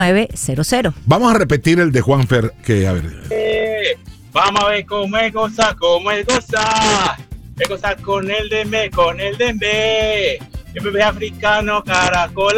900. Vamos a repetir el de Juanfer, que a ver. Vamos a ver cómo es cosa. Es cosa con el dembe. El bebé africano, Caracol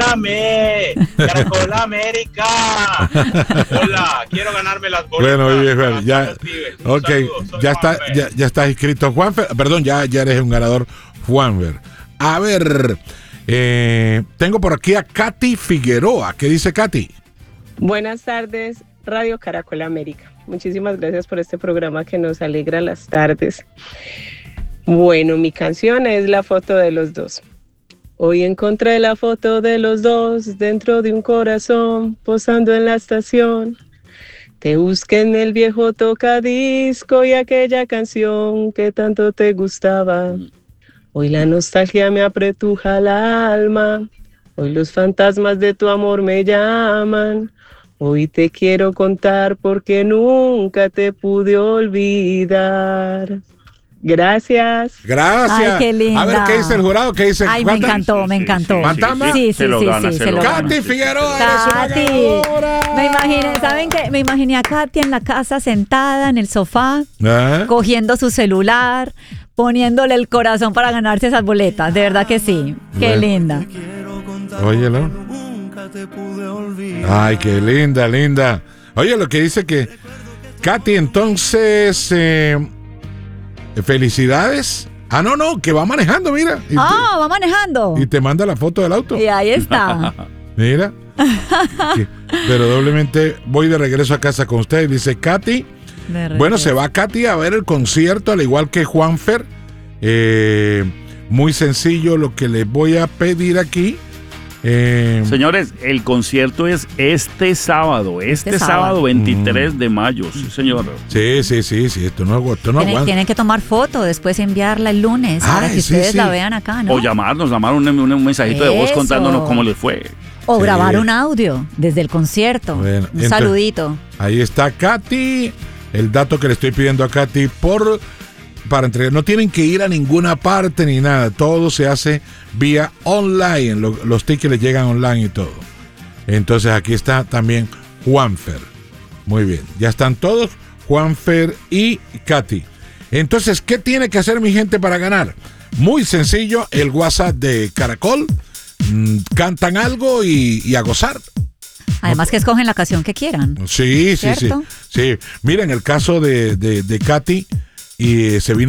América. Hola, quiero ganarme las boletas. Bueno, ya, ok, ya está inscrito Juanfer. Perdón, ya eres un ganador, Juanfer. A ver, tengo por aquí a Katy Figueroa. ¿Qué dice Katy? Buenas tardes, Radio Caracol América. Muchísimas gracias por este programa que nos alegra las tardes. Bueno, mi canción es La foto de los dos. Hoy encontré la foto de los dos dentro de un corazón, posando en la estación. Te busqué en el viejo tocadisco y aquella canción que tanto te gustaba. Hoy la nostalgia me apretuja el alma. Hoy los fantasmas de tu amor me llaman. Hoy te quiero contar porque nunca te pude olvidar. Gracias. Ay, qué linda. A ver, ¿qué dice el jurado? ¿Qué dice? Ay, me encantó. ¿Fantasma? Sí, se lo gana. Katy Figueroa, Katy. eres una ganadora. Me imaginé, ¿saben qué? Me imaginé a Katy en la casa sentada en el sofá, cogiendo su celular, poniéndole el corazón para ganarse esas boletas. De verdad que sí. Qué linda. Óyelo. Ay, qué linda. Oye, lo que dice que Katy, entonces, felicidades. No, que va manejando, mira. Va manejando. Y te manda la foto del auto. Y ahí está. Mira. Pero doblemente voy de regreso a casa con ustedes, dice Katy. Bueno, se va Katy a ver el concierto, al igual que Juanfer. Muy sencillo lo que les voy a pedir aquí. Señores, el concierto es este sábado 23 de mayo, sí señor. Sí, esto no aguanta. Tienen que tomar foto, después enviarla el lunes para que ustedes la vean acá, ¿no? O llamar un mensajito de voz contándonos cómo les fue. O grabar un audio desde el concierto. Bueno, saludito. Ahí está Katy, el dato que le estoy pidiendo a Katy para entregar. No tienen que ir a ninguna parte ni nada. Todo se hace vía online. Los tickets les llegan online y todo. Entonces aquí está también Juanfer. Muy bien. Ya están todos, Juanfer y Katy. Entonces, ¿qué tiene que hacer mi gente para ganar? Muy sencillo. El WhatsApp de Caracol. Cantan algo y a gozar. Además que escogen la canción que quieran. Sí. Mira, en el caso de Katy, y se vino